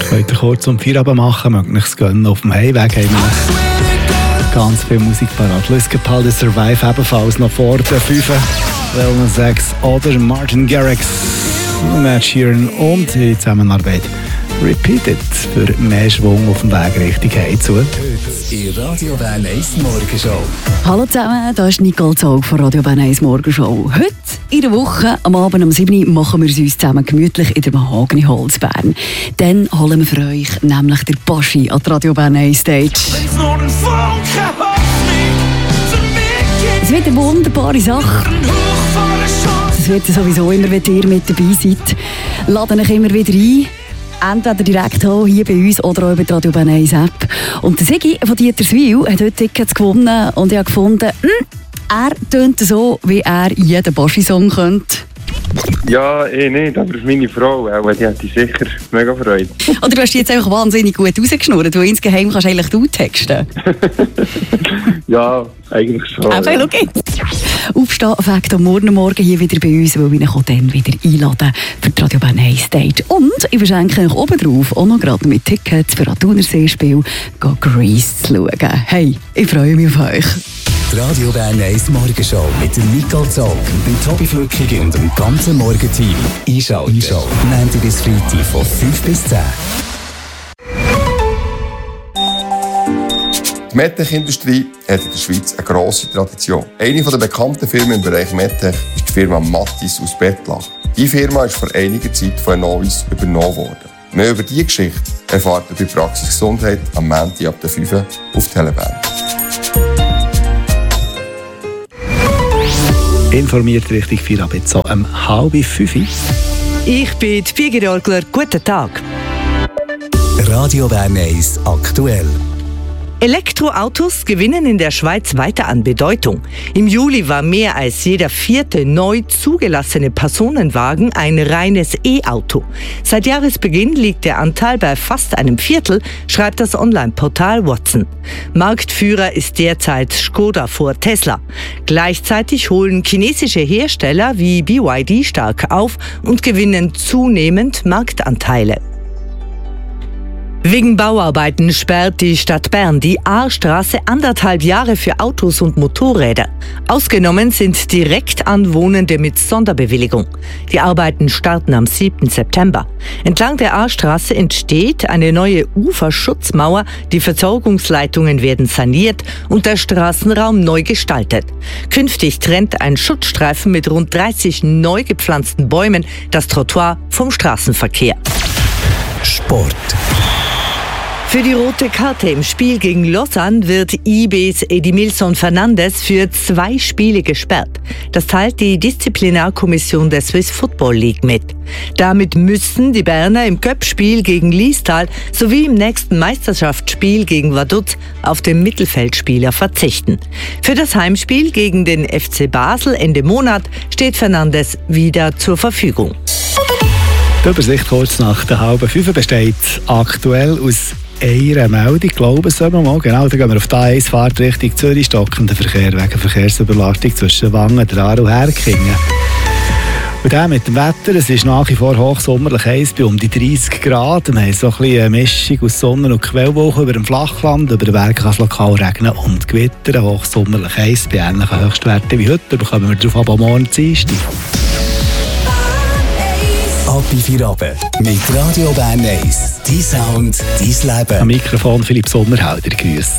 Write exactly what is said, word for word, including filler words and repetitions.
Könnt ihr kurz um Feierabend machen, mögt euch es gönnen. Auf dem Heimweg haben wir ganz viel Musik parat. Luis Capaldi Survive ebenfalls noch vor der fünf. Lil sechs oder Martin Garrix, Matt Sheeran und in Zusammenarbeit Repeated für mehr Schwung auf dem Weg Richtung Heimzu. Heute in Radio Bern eins Morgenshow. Hallo zusammen, da ist Nicole Zog von Radio Bern eins Morgenshow. Heute in der Woche, am Abend um sieben Uhr, machen wir es uns zusammen gemütlich in der Mahagoni Holz Bern. Dann holen wir für euch nämlich der Baschi an die Radio Bern eins Stage. Es wird eine wunderbare Sache. Es wird sowieso immer, wenn ihr mit dabei seid. Laden euch immer wieder ein. Entweder direkt hier bei uns oder auch über die Radio Bern eins App. Und der Sigi von Dieterswil hat heute Tickets gewonnen und ich habe gefunden, hm, er tönt so, wie er jeden Baschi-Song könnte. Ja, eh nicht, aber meine Frau, auch, die hat die sicher mega Freude. Oder du hast die jetzt einfach wahnsinnig gut rausgeschnurrt, weil insgeheim kannst du eigentlich du texten. Ja, eigentlich schon. Okay, ja. Okay. Aufstehen fängt am Morgen, morgen hier wieder bei uns, weil wir ihn dann wieder einladen für die Radio Bern eins Stage. Und ich verschenke euch oben drauf auch noch gerade mit Tickets für ein Thunerseespiel Go Grease zu schauen. Hey, ich freue mich auf euch. Die Radio Bern eins Morgenshow mit dem Nicole Zog, dem Tobi Flückig und dem ganzen Morgenteam. Einschalten. Einschalten. Montag bis Freitag von fünf bis zehn. Die MedTech-Industrie hat in der Schweiz eine grosse Tradition. Eine der bekannten Firmen im Bereich MedTech ist die Firma Mathis aus Bettlach. Diese Firma ist vor einiger Zeit von Novis übernommen worden. Mehr über diese Geschichte erfahrt ihr bei Praxis Gesundheit am Montag ab der fünf auf Telebahn. Informiert richtig Feierabend so um halb fünf. Ich bin die Piegerorgler. Guten Tag. Radio Bern eins aktuell. Elektroautos gewinnen in der Schweiz weiter an Bedeutung. Im Juli war mehr als jeder vierte neu zugelassene Personenwagen ein reines E-Auto. Seit Jahresbeginn liegt der Anteil bei fast einem Viertel, schreibt das Online-Portal Watson. Marktführer ist derzeit Skoda vor Tesla. Gleichzeitig holen chinesische Hersteller wie B Y D stark auf und gewinnen zunehmend Marktanteile. Wegen Bauarbeiten sperrt die Stadt Bern die Aarstraße anderthalb Jahre für Autos und Motorräder. Ausgenommen sind direkt Anwohnende mit Sonderbewilligung. Die Arbeiten starten am siebten September. Entlang der Aarstraße entsteht eine neue Uferschutzmauer, die Versorgungsleitungen werden saniert und der Straßenraum neu gestaltet. Künftig trennt ein Schutzstreifen mit rund dreißig neu gepflanzten Bäumen das Trottoir vom Straßenverkehr. Sport. Für die rote Karte im Spiel gegen Lausanne wird I B's Edimilson Fernandes für zwei Spiele gesperrt. Das teilt die Disziplinarkommission der Swiss Football League mit. Damit müssen die Berner im Cup-Spiel gegen Liestal sowie im nächsten Meisterschaftsspiel gegen Vaduz auf den Mittelfeldspieler verzichten. Für das Heimspiel gegen den F C Basel Ende Monat steht Fernandes wieder zur Verfügung. Die Übersicht kurz nach der halben fünf besteht aktuell aus einer Meldung, glaube ich, sagen wir mal. Genau, dann gehen wir auf die A eins Fahrt Richtung Zürich, stockender Verkehr wegen Verkehrsüberlastung zwischen Wangen, Aar und Herkingen. Und dann mit dem Wetter, es ist nach wie vor hochsommerlich heiß, bei um die dreißig Grad. Wir haben so ein bisschen eine Mischung aus Sonne- und Quellwolken über dem Flachland. Über den Bergen kann es lokal regnen und gewittern. Hochsommerlich heiß bei ähnlichen Höchstwerten wie heute. Da bekommen wir darauf ab am Morgen Dienstag. Ab in Feierabend mit Radio Bern eins. Dein Sound, dein Leben. Am Mikrofon Philipp Sommerhalder, grüß.